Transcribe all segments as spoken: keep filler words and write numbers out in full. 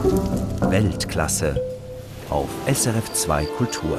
Weltklasse auf S R F zwei Kultur.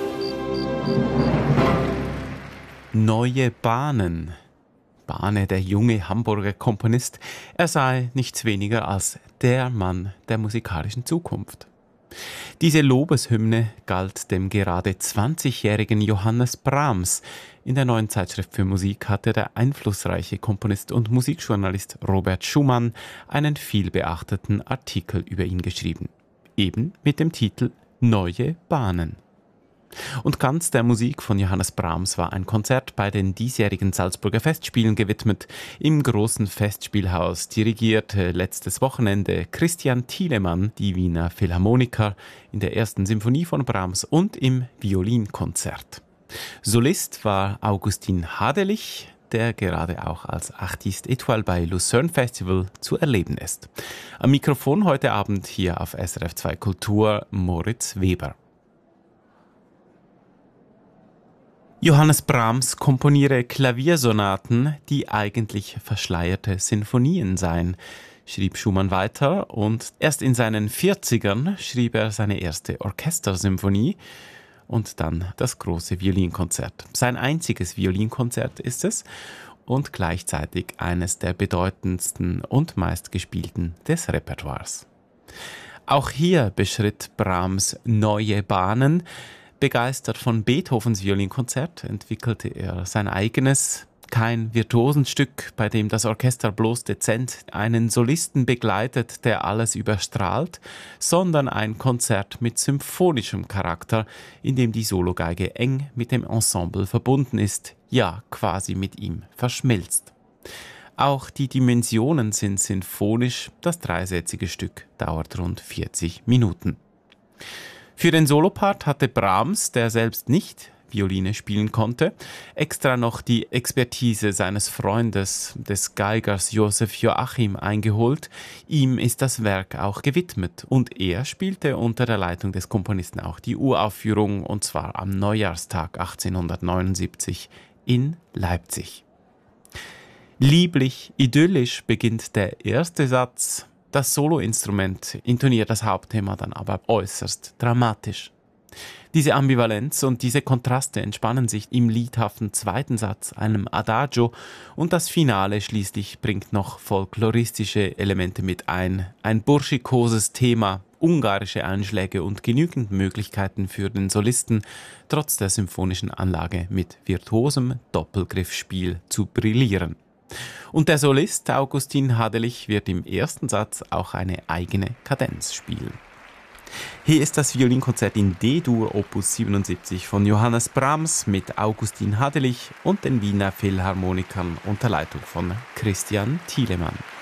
Neue Bahnen. Bahne, der junge Hamburger Komponist, er sei nichts weniger als der Mann der musikalischen Zukunft. Diese Lobeshymne galt dem gerade zwanzigjährigen Johannes Brahms. In der Neuen Zeitschrift für Musik hatte der einflussreiche Komponist und Musikjournalist Robert Schumann einen vielbeachteten Artikel über ihn geschrieben. Eben mit dem Titel Neue Bahnen. Und ganz der Musik von Johannes Brahms war ein Konzert bei den diesjährigen Salzburger Festspielen gewidmet. Im großen Festspielhaus dirigierte letztes Wochenende Christian Thielemann die Wiener Philharmoniker in der ersten Symphonie von Brahms und im Violinkonzert. Solist war Augustin Hadelich, der gerade auch als Artiste Étoile bei Lucerne Festival zu erleben ist. Am Mikrofon heute Abend hier auf S R F zwei Kultur Moritz Weber. Johannes Brahms komponiere Klaviersonaten, die eigentlich verschleierte Sinfonien seien, schrieb Schumann weiter, und erst in seinen vierzigern schrieb er seine erste Orchestersymphonie und dann das große Violinkonzert. Sein einziges Violinkonzert ist es und gleichzeitig eines der bedeutendsten und meistgespielten des Repertoires. Auch hier beschritt Brahms neue Bahnen. Begeistert von Beethovens Violinkonzert entwickelte er sein eigenes, kein Virtuosenstück, bei dem das Orchester bloß dezent einen Solisten begleitet, der alles überstrahlt, sondern ein Konzert mit symphonischem Charakter, in dem die Sologeige eng mit dem Ensemble verbunden ist, ja quasi mit ihm verschmilzt. Auch die Dimensionen sind sinfonisch, das dreisätzige Stück dauert rund vierzig Minuten. Für den Solopart hatte Brahms, der selbst nicht Violine spielen konnte, extra noch die Expertise seines Freundes, des Geigers Josef Joachim, eingeholt. Ihm ist das Werk auch gewidmet und er spielte unter der Leitung des Komponisten auch die Uraufführung, und zwar am Neujahrstag achtzehnhundertneunundsiebzig in Leipzig. Lieblich, idyllisch beginnt der erste Satz. Das Soloinstrument intoniert das Hauptthema dann aber äußerst dramatisch. Diese Ambivalenz und diese Kontraste entspannen sich im liedhaften zweiten Satz, einem Adagio, und das Finale schließlich bringt noch folkloristische Elemente mit ein. Ein burschikoses Thema, ungarische Einschläge und genügend Möglichkeiten für den Solisten, trotz der symphonischen Anlage mit virtuosem Doppelgriffspiel zu brillieren. Und der Solist Augustin Hadelich wird im ersten Satz auch eine eigene Kadenz spielen. Hier ist das Violinkonzert in D-Dur Opus siebenundsiebzig von Johannes Brahms mit Augustin Hadelich und den Wiener Philharmonikern unter Leitung von Christian Thielemann.